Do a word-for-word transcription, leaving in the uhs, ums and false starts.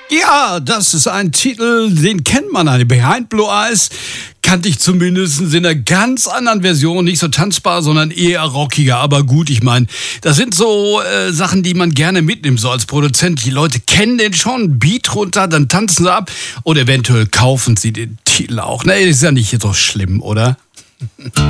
Ja, das ist ein Titel, den kennt man. Behind Blue Eyes kannte ich zumindest in einer ganz anderen Version. Nicht so tanzbar, sondern eher rockiger. Aber gut, ich meine, das sind so äh, Sachen, die man gerne mitnimmt, so als Produzent. Die Leute kennen den schon, Beat runter, dann tanzen sie ab. Oder eventuell kaufen sie den Titel auch. Na, ist ja nicht so schlimm, oder?